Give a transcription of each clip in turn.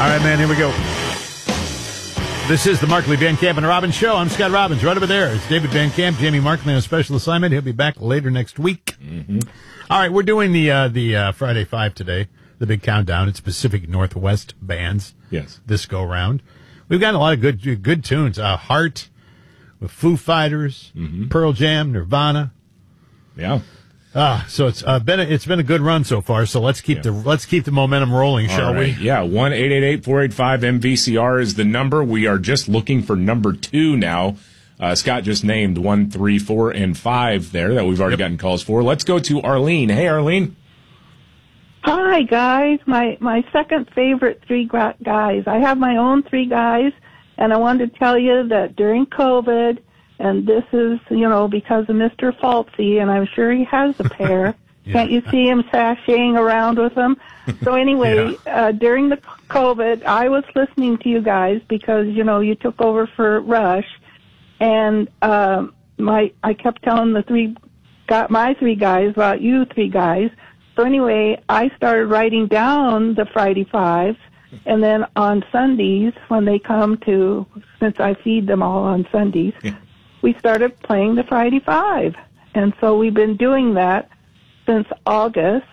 right, man, here we go. This is the Markley, Van Camp, and Robbins Show. I'm Scott Robbins. Right over there is David Van Camp, Jamie Markley on a special assignment. He'll be back later next week. Mm-hmm. All right, we're doing the Friday Five today, the big countdown. It's Pacific Northwest bands. Yes. This go round. We've got a lot of good tunes. Heart with Foo Fighters, Pearl Jam, Nirvana. Yeah. So it's been a good run so far. So let's keep the momentum rolling, shall we? Yeah, 1-888-485-MVCR is the number. We are just looking for number 2 now. Scott just named 1, 3, 4, and 5 there that we've already gotten calls for. Let's go to Arlene. Hey, Arlene. Hi, guys. My second favorite 3 guys. I have my own 3 guys, and I wanted to tell you that during COVID. And this is, because of Mr. Falsey, and I'm sure he has a pair. Yeah. Can't you see him sashaying around with them? So anyway, during the COVID, I was listening to you guys because, you took over for Rush. And I kept telling my 3 guys about you 3 guys. So anyway, I started writing down the Friday Fives. And then on Sundays, when they come to, since I feed them all on Sundays, we started playing the Friday Five. And so we've been doing that since August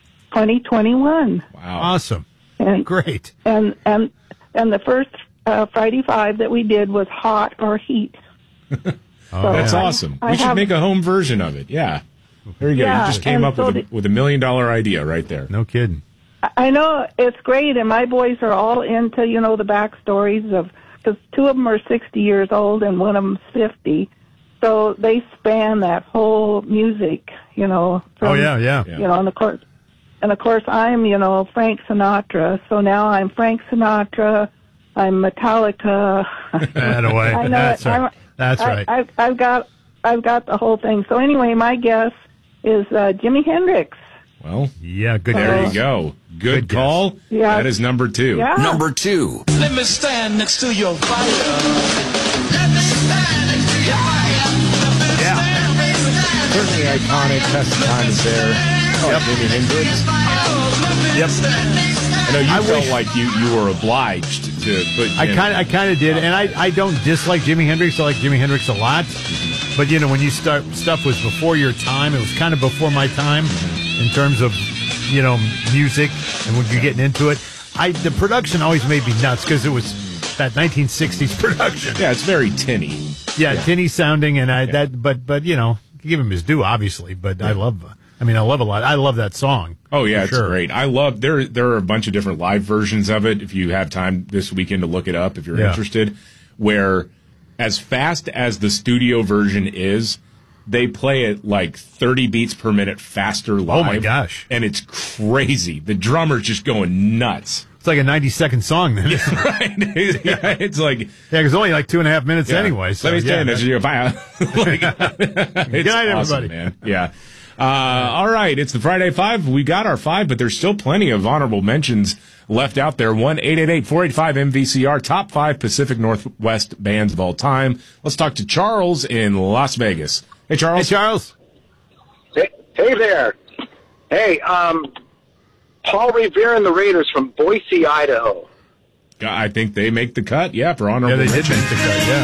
2021. Wow. Awesome. And, great. And the first Friday Five that we did was Hot or Heat. That's awesome. We should make a home version of it. Yeah. There you go. You just came up with $1 million idea right there. No kidding. I know it's great, and my boys are all into, the backstories of, because 2 of them are 60 years old and one of them's 50. So they span that whole music, from, and of course I'm, Frank Sinatra. So now I'm Frank Sinatra. I'm Metallica. That-a-way. I know That's right. I've got the whole thing. So anyway, my guess is Jimi Hendrix. Well, yeah, good. There you go. Good call. Guess. Yeah. That is number 2. Yeah. Number 2. Let me stand next to your fire. Let me stand next to your fire. Certainly iconic. Best times there. Jimi Hendrix. Yep. I know you felt like you were obliged to put. I kind of did, and I don't dislike Jimi Hendrix. I like Jimi Hendrix a lot. But when you start, stuff was before your time. It was kind of before my time in terms of music and when you're getting into it. The production always made me nuts because it was that 1960s production. Yeah, it's very tinny. Yeah, tinny sounding, and but give him his due, obviously. But I love a lot. I love that song. Oh yeah, it's great. I love there are a bunch of different live versions of it. If you have time this weekend to look it up, if you're interested, where as fast as the studio version is, they play it like 30 beats per minute faster live. Oh my gosh. And it's crazy. The drummer's just going nuts. It's like a 90-second song then. Right. Yeah, it's like... Yeah, because only like 2.5 minutes anyway. So, let me stand next to you. Good night, everybody. Man. Yeah. All right, it's the Friday Five. We got our 5, but there's still plenty of honorable mentions left out there. 1-888-485-MVCR, top 5 Pacific Northwest bands of all time. Let's talk to Charles in Las Vegas. Hey, Charles. Hey, Charles. Hey there. Hey, Paul Revere and the Raiders from Boise, Idaho. I think they make the cut, for honorable mention. They did make the cut,